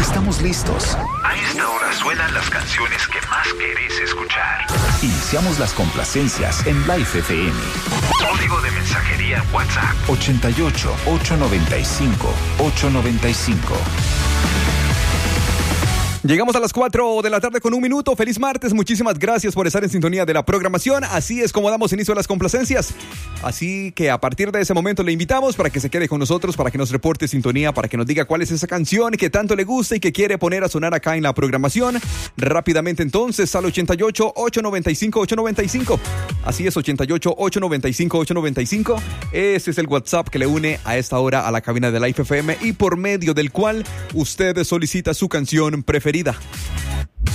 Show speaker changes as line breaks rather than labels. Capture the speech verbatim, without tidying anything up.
Estamos listos.
A esta hora suenan las canciones que más querés escuchar.
Iniciamos las complacencias en Life F M.
Código de mensajería WhatsApp.
ochenta y ocho, ochocientos noventa y cinco, ochocientos noventa y cinco.
Llegamos a las cuatro de la tarde con un minuto. Feliz martes, muchísimas gracias por estar en sintonía de la programación. Así es como damos inicio a las complacencias. Así que a partir de ese momento le invitamos para que se quede con nosotros, para que nos reporte sintonía, para que nos diga cuál es esa canción que tanto le gusta y que quiere poner a sonar acá en la programación. Rápidamente entonces al ochenta y ocho, ochocientos noventa y cinco, ochocientos noventa y cinco. Así es, ochenta y ocho, ochocientos noventa y cinco, ochocientos noventa y cinco. Ese es el WhatsApp que le une a esta hora a la cabina de Life F M y por medio del cual usted solicita su canción preferida.